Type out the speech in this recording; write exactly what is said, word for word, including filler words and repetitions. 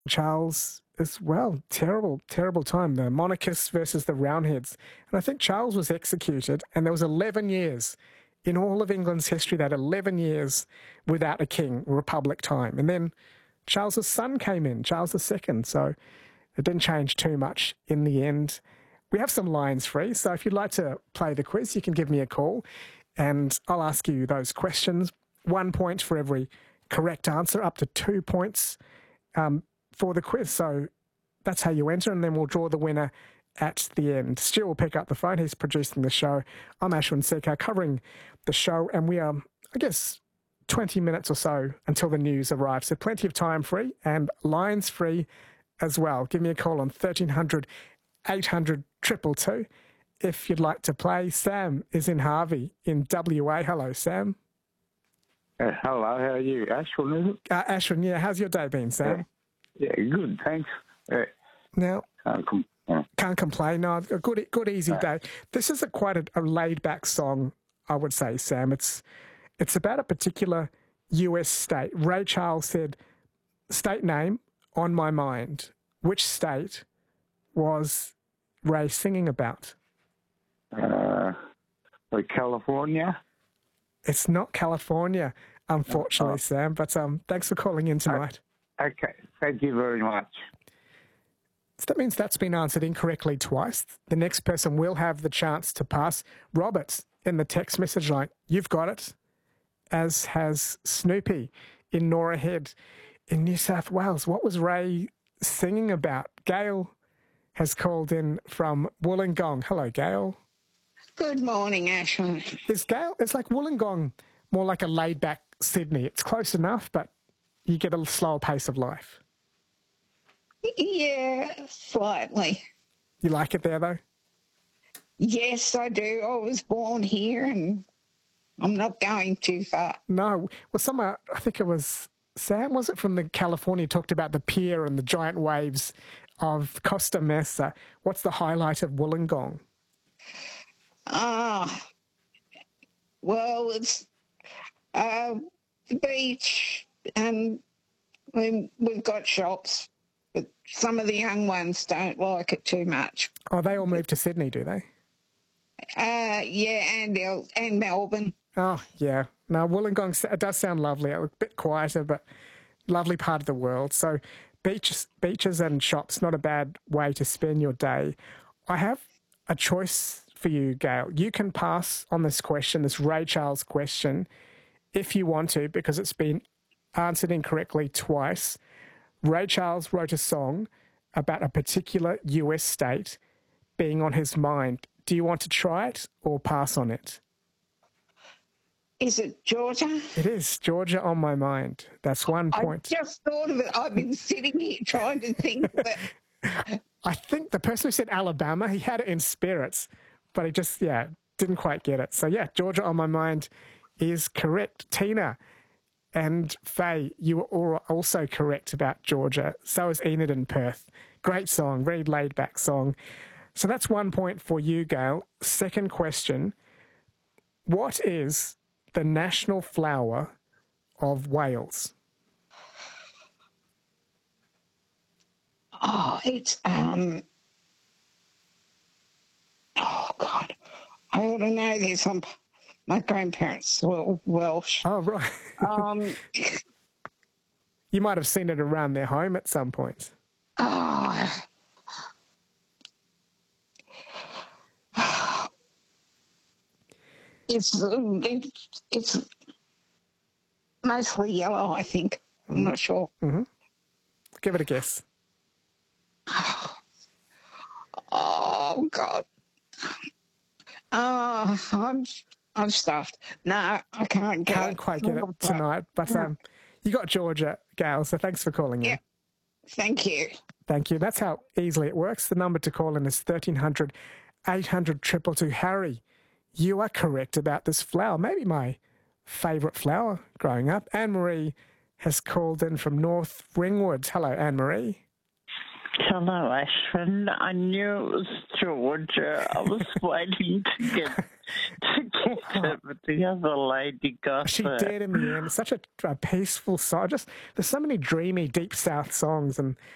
Charles as well. Terrible, terrible time. The monarchists versus the Roundheads. And I think Charles was executed, and there was eleven years in all of England's history, that eleven years without a king, republic time. And then Charles's son came in, Charles the Second. So it didn't change too much in the end. We have some lines free, so if you'd like to play the quiz, you can give me a call and I'll ask you those questions. One point for every correct answer, up to two points um, for the quiz. So that's how you enter, and then we'll draw the winner at the end. Stu will pick up the phone. He's producing the show. I'm Ashwin Sekhar, covering the show, and we are, I guess, twenty minutes or so until the news arrives. So plenty of time free and lines free as well. Give me a call on thirteen hundred, eight hundred, two two two if you'd like to play. Sam is in Harvey in W A. Hello, Sam. Uh, hello, how are you? Ashwin, is it? Uh, Ashwin, yeah. How's your day been, Sam? Yeah, yeah good, thanks. Uh, now, can't, com- uh, can't complain. No, a good, good, easy day. This is a quite a, a laid-back song, I would say, Sam. It's it's about a particular U S state. Ray Charles said, "State name on my mind." Which state was Ray singing about? uh, like California? It's not California, unfortunately, Oh. Sam. But um, thanks for calling in tonight. Okay, thank you very much. So that means that's been answered incorrectly twice. The next person will have the chance to pass. Robert in the text message line, you've got it, as has Snoopy in Nora Head in New South Wales. What was Ray singing about? Gail has called in from Wollongong. Hello, Gail. Good morning, Ashwin. Is Gail, it's like Wollongong, more like a laid-back Sydney. It's close enough, but you get a slower pace of life. Yeah, slightly. You like it there, though? Yes, I do. I was born here and I'm not going too far. No. Well, somewhere, I think it was Sam, was it, from the California, talked about the pier and the giant waves of Costa Mesa. What's the highlight of Wollongong? Ah, well, it's uh, the beach and we, we've got shops, but some of the young ones don't like it too much. Oh, they all moved to Sydney, do they? Uh, yeah, and El- and Melbourne. Oh, yeah. No, Wollongong, it does sound lovely. A bit quieter, but lovely part of the world. So beaches, beaches and shops, not a bad way to spend your day. I have a choice for you, Gail. You can pass on this question, this Ray Charles question, if you want to, because it's been answered incorrectly twice. Ray Charles wrote a song about a particular U S state being on his mind. Do you want to try it or pass on it? Is it Georgia? It is Georgia on my mind. That's one point. I just thought of it. I've been sitting here trying to think of it. I think the person who said Alabama, he had it in spirits, but he just, yeah, didn't quite get it. So, yeah, Georgia on my mind is correct. Tina and Faye, you were also correct about Georgia. So is Enid in Perth. Great song, very laid-back song. So that's one point for you, Gail. Second question, what is the national flower of Wales? Oh, it's, um, oh, God. I ought to know this. I'm, my grandparents were Welsh. Oh, right. Um, You might have seen it around their home at some point. oh, it's, it's, it's mostly yellow, I think. I'm not sure. Mm-hmm. Give it a guess. Oh, God. Oh, I'm I'm stuffed. No, I can't get Can't it. quite get it tonight, but um, you got Georgia, Gail, so thanks for calling in. Yeah. Thank you. Thank you. That's how easily it works. The number to call in is thirteen hundred, eight hundred, two two two. Harry, you are correct about this flower. Maybe my favourite flower growing up. Anne-Marie has called in from North Ringwood. Hello, Anne-Marie. Hello, Ashwin. I knew it was Georgia. I was waiting to get to get it, but the other lady got She it. did in the end. Such a, a peaceful song. Just there's so many dreamy, deep South songs, and